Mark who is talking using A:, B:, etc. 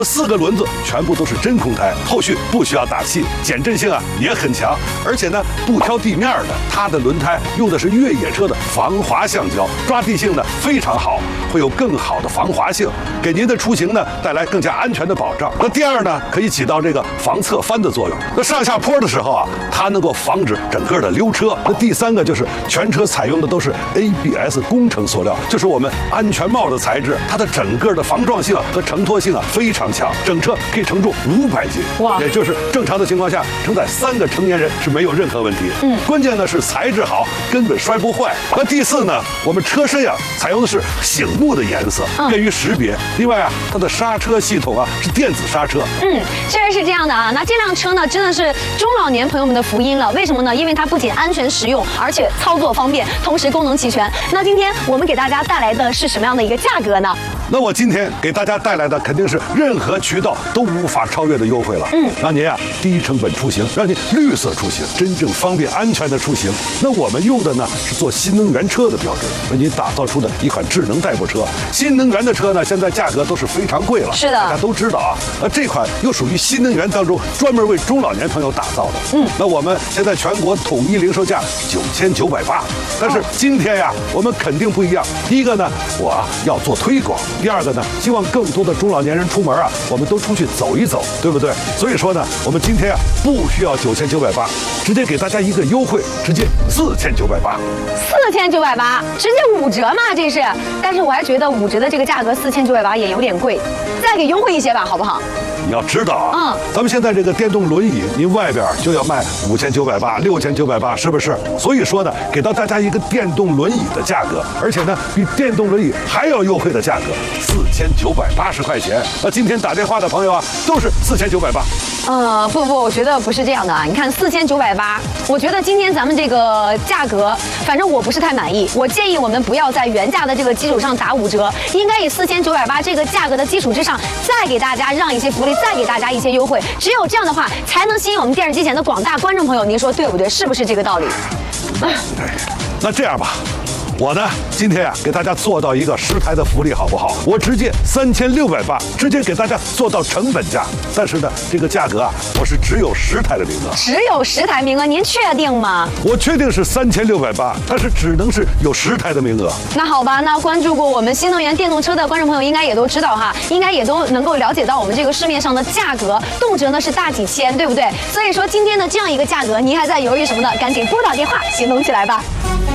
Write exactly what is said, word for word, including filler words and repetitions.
A: 四个轮子全部都是真空胎，后续不需要打气，减震性啊也很强，而且呢不挑地面的，它的轮胎用的是越野车的防滑橡胶，抓地性呢非常好，会有更好的防滑性，给您的出行呢带来更加安全的保障。那第二呢，可以起到这个防侧翻的作用。那上下坡的时候啊，它能够防止整个的溜车。那第三个就是全车采用的都是 A B S 工程塑料，就是我们安全帽的材质，它的整个的防撞性和承托性啊非常强，整车可以承重五百斤，哇，也就是正常的情况下承载三个成年人是没有任何问题。嗯，关键呢是材质好，根本摔不坏。那第四呢，我们车身啊采用的是醒目的颜色，便于识别。另外啊，它的刹车系统啊是电子刹车。
B: 嗯，确实是这样的啊。那这辆车呢，真的是中老年朋友们的福音了。为什么呢？因为它不仅安全实用，而且操作方便，同时功能齐全。那今天我们给大家带来的是什么样的一个价格呢？
A: 那我今天给大家带来的肯定是任何渠道都无法超越的优惠了。嗯，让您啊低成本出行，让您绿色出行，真正方便安全的出行。那我们用的呢是做新能源车的标准，为您打造出的一款智能代步车。新能源的车呢，现在价格都是非常贵了，
B: 是的，
A: 大家都知道啊。那这款又属于新能源当中专门为中老年朋友打造的。嗯，那我们现在全国统一零售价九千九百八，但是今天呀，我们肯定不一样。第一个呢，我啊要做推广。第二个呢，希望更多的中老年人出门啊，我们都出去走一走，对不对？所以说呢，我们今天啊不需要九千九百八，直接给大家一个优惠，直接四千九百八。
B: 四千九百八，直接五折嘛，这是。但是我还觉得五折的这个价格四千九百八也有点贵，再给优惠一些吧，好不好？
A: 你要知道啊，嗯，咱们现在这个电动轮椅，您外边就要卖五千九百八、六千九百八，是不是？所以说呢，给到大家一个电动轮椅的价格，而且呢，比电动轮椅还要优惠的价格，四千九百八十块钱。那今天打电话的朋友啊，都是四千九百八。
B: 呃，不不，我觉得不是这样的啊。你看四千九百八，我觉得今天咱们这个价格，反正我不是太满意。我建议我们不要在原价的这个基础上打五折，应该以四千九百八这个价格的基础之上，再给大家让一些福利，再给大家一些优惠。只有这样的话，才能吸引我们电视机前的广大观众朋友。您说对不对？是不是这个道理？
A: 对，那这样吧。我呢，今天啊，给大家做到一个十台的福利，好不好？我直接三千六百八，直接给大家做到成本价。但是呢，这个价格啊，我是只有十台的名额，
B: 只有十台名额，您确定吗？
A: 我确定是三千六百八，但是只能是有十台的名额。
B: 那好吧，那关注过我们新能源电动车的观众朋友，应该也都知道哈，应该也都能够了解到我们这个市面上的价格，动辄呢是大几千，对不对？所以说今天的这样一个价格，您还在犹豫什么呢？赶紧拨打电话，行动起来吧。